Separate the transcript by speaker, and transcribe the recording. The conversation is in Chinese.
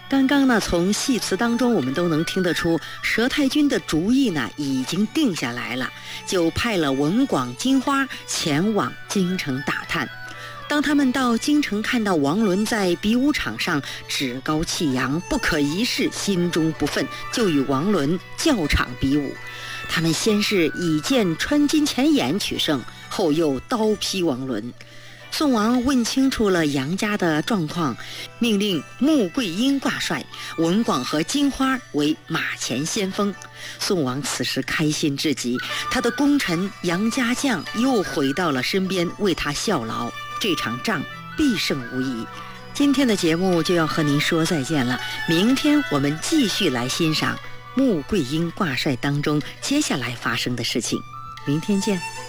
Speaker 1: 刚刚呢，从戏词当中我们都能听得出，佘太君的主意呢已经定下来了，就派了文广、金花前往京城打探。当他们到京城看到王伦在比武场上趾高气扬，不可一世，心中不忿，就与王伦较场比武。他们先是以剑穿金钱眼取胜，后又刀劈王伦。宋王问清楚了杨家的状况，命令穆桂英挂帅，文广和金花为马前先锋。宋王此时开心至极，他的功臣杨家将又回到了身边为他效劳，这场仗必胜无疑。今天的节目就要和您说再见了，明天我们继续来欣赏穆桂英挂帅当中接下来发生的事情。明天见。